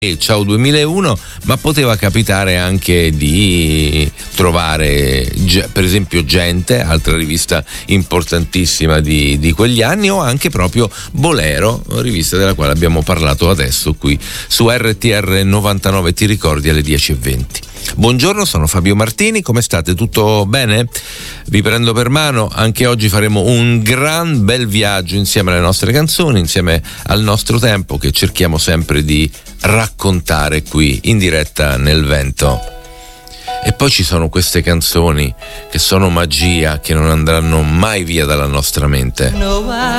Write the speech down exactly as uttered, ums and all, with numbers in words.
Ciao duemilauno, ma poteva capitare anche di trovare per esempio Gente, altra rivista importantissima di, di quegli anni, o anche proprio Bolero, rivista della quale abbiamo parlato adesso qui su R T R novantanove, ti ricordi, alle dieci e venti. Buongiorno, sono Fabio Martini, come state? Tutto bene? Vi prendo per mano, anche oggi faremo un gran bel viaggio insieme alle nostre canzoni, insieme al nostro tempo che cerchiamo sempre di raccontare qui in diretta nel vento. E poi ci sono queste canzoni che sono magia, che non andranno mai via dalla nostra mente.